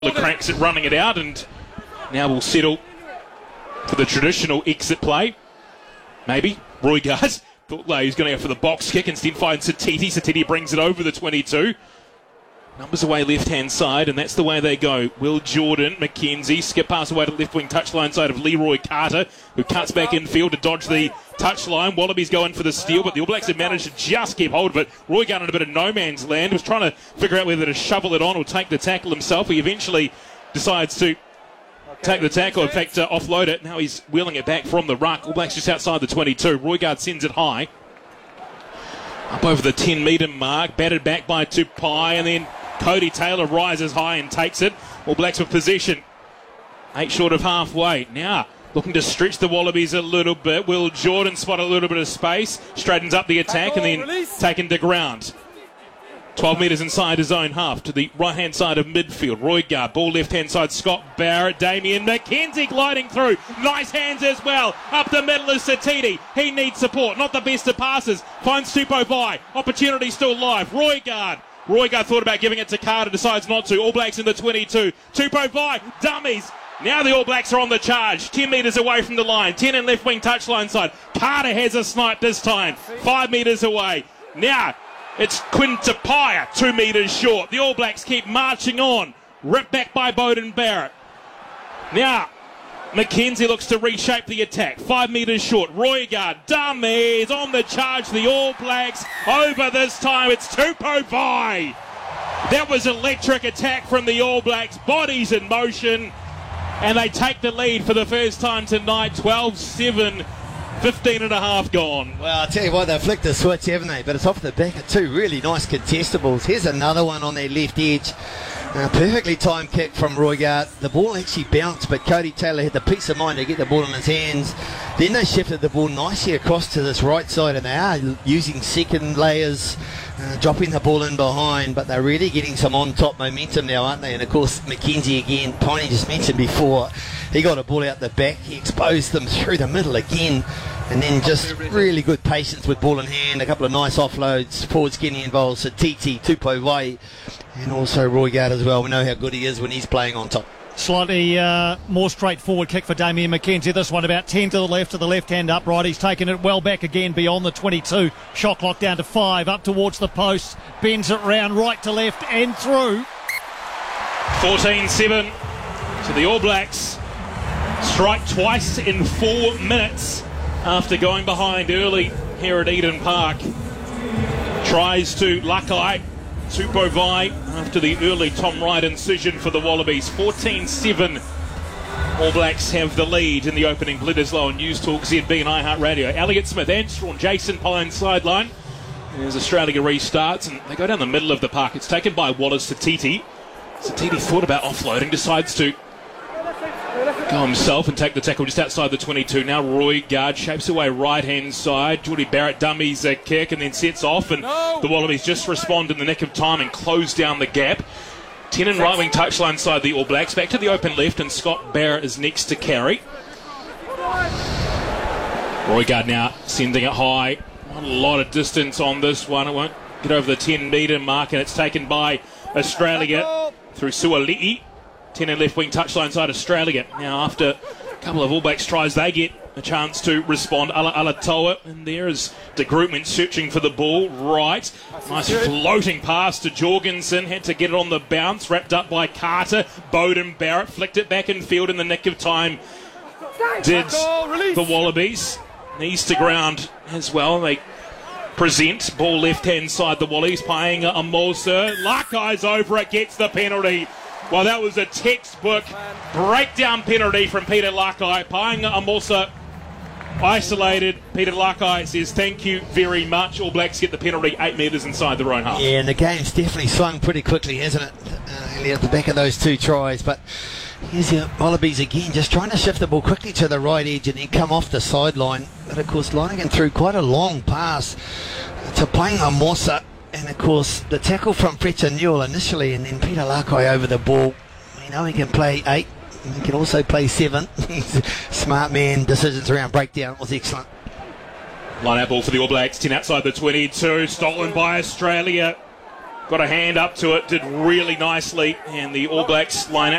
Cranks it, running it out, and now we'll settle for the traditional exit play. Maybe Roigard thought he was going to go for the box kick, instead finds Satiti. Satiti brings it over the 22. Numbers away left-hand side, and that's the way they go. Will Jordan, McKenzie, skip pass away to left-wing touchline side of Leroy Carter, who cuts back infield to dodge the touchline. Wallabies going for the steal, but the All Blacks have managed to just keep hold of it. Roigard in a bit of no man's land, was trying to figure out whether to shovel it on or take the tackle himself. He eventually decides to take the tackle, in fact, offload it. Now he's wheeling it back from the ruck. All Blacks just outside the 22. Roigard sends it high. Up over the 10-metre mark, batted back by Tupai, and then Cody Taylor rises high and takes it. All Blacks with possession. 8 short of halfway. Now looking to stretch the Wallabies a little bit. Will Jordan spot a little bit of space, straightens up the attack, and then taken to ground. 12 metres inside his own half to the right-hand side of midfield. Roigard, ball left-hand side, Scott Barrett, Damien McKenzie gliding through. Nice hands as well. Up the middle is Satiti. He needs support. Not the best of passes. Finds Tupou Vai. Opportunity still live. Roigard thought about giving it to Carter, decides not to. All Blacks in the 22. Tupou Vai, dummies. Now the All Blacks are on the charge. 10 metres away from the line. 10 in left wing touchline side. Carter has a snipe this time. 5 metres away. Now it's Quintapaya, 2 metres short. The All Blacks keep marching on. Ripped back by Beauden Barrett. Now McKenzie looks to reshape the attack. 5 metres short. Roigard, dummies, on the charge. The All Blacks over this time. It's Tupou Vai. That was electric attack from the All Blacks. Bodies in motion. And they take the lead for the first time tonight. 12-7. 15 and a half gone. Well, I'll tell you what, they've flicked the switch, haven't they? But it's off the back of 2 really nice contestables. Here's another one on their left edge. Perfectly timed kick from Roigard. The ball actually bounced, but Cody Taylor had the peace of mind to get the ball in his hands. Then they shifted the ball nicely across to this right side, and they are using second layers, dropping the ball in behind, but they're really getting some on-top momentum now, aren't they? And, of course, McKenzie again, Piney just mentioned before, he got a ball out the back. He exposed them through the middle again. And then just really good patience with ball in hand. A couple of nice offloads. Forwards getting involved. So Titi, Tupou Vai, and also Roigard as well. We know how good he is when he's playing on top. Slightly more straightforward kick for Damien McKenzie. This one about 10 to the left hand upright. He's taken it well back again beyond the 22. Shot clock down to 5. Up towards the post. Bends it round right to left and through. 14-7. So the All Blacks strike twice in 4 minutes. After going behind early here at Eden Park. Tries to Lakai, Tupou Vai after the early Tom Wright incision for the Wallabies. 14-7. All Blacks have the lead in the opening. Bledisloe on News Talk ZB and iHeartRadio. Elliott Smith, Anstraughn, Jason Pine sideline. As Australia restarts, and they go down the middle of the park. It's taken by Wallace Satiti. Satiti thought about offloading, decides to go himself and take the tackle just outside the 22. Now Roigard shapes away right-hand side. Geordie Barrett dummies a kick and then sets off. And the Wallabies just respond in the nick of time and close down the gap. 10 in right-wing touchline side, the All Blacks. Back to the open left, and Scott Barrett is next to carry. Roigard now sending it high. Not a lot of distance on this one. It won't get over the 10-metre mark, and it's taken by Australia through Suali'i. 10 in left wing touchline side Australia. Now after a couple of All Blacks tries, they get a chance to respond. Alatoa, and there is De Grootman searching for the ball. Right. Nice floating pass to Jorgensen. Had to get it on the bounce. Wrapped up by Carter. Beauden Barrett flicked it back in field in the nick of time. Did the Wallabies. Knees to ground as well. They present. Ball left-hand side. The Wallabies playing Amosa. Lakai's over it. Gets the penalty. Well, that was a textbook breakdown penalty from Peter Lakai. Paenga Amosa isolated. Peter Lakai says thank you very much. All Blacks get the penalty 8 metres inside their own half. Yeah, and the game's definitely swung pretty quickly, hasn't it? Only at the back of those 2 tries. But here's the Wallabies again, just trying to shift the ball quickly to the right edge and then come off the sideline. But, of course, Lonergan threw quite a long pass to Paenga Amosa. And, of course, the tackle from Fletcher Newell initially, and then Peter Lakai over the ball. We know he can play 8. He can also play 7. He's a smart man. Decisions around breakdown was excellent. Line out ball for the All Blacks. 10 outside the 22. Stolen by Australia. got a hand up to it, did really nicely, and the All Blacks line